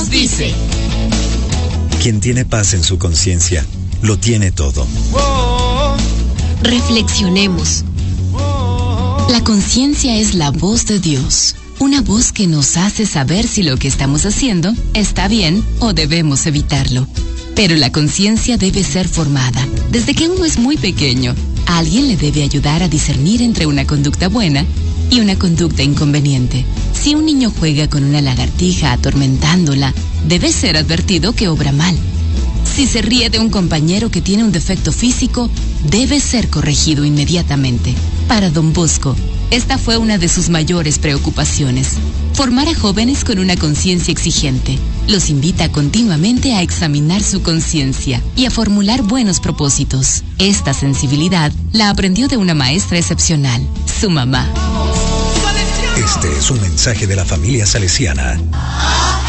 dice. Quien tiene paz en su conciencia, lo tiene todo. Reflexionemos. La conciencia es la voz de Dios. Una voz que nos hace saber si lo que estamos haciendo está bien o debemos evitarlo. Pero la conciencia debe ser formada. Desde que uno es muy pequeño, alguien le debe ayudar a discernir entre una conducta buena y una conducta inconveniente. Si un niño juega con una lagartija atormentándola, debe ser advertido que obra mal. Si se ríe de un compañero que tiene un defecto físico, debe ser corregido inmediatamente. Para Don Bosco, esta fue una de sus mayores preocupaciones. Formar a jóvenes con una conciencia exigente. Los invita continuamente a examinar su conciencia y a formular buenos propósitos. Esta sensibilidad la aprendió de una maestra excepcional, su mamá. Este es un mensaje de la familia salesiana.